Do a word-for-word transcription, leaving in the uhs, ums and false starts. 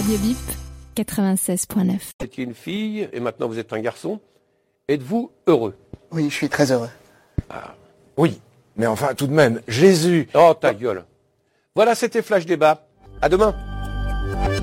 Radio Bip, quatre-vingt-seize point neuf. Vous étiez une fille et maintenant vous êtes un garçon. Êtes-vous heureux? Oui, je suis très heureux. Ah, oui, mais enfin tout de même, Jésus... Oh ta gueule. Voilà, c'était Flash Débat. À demain.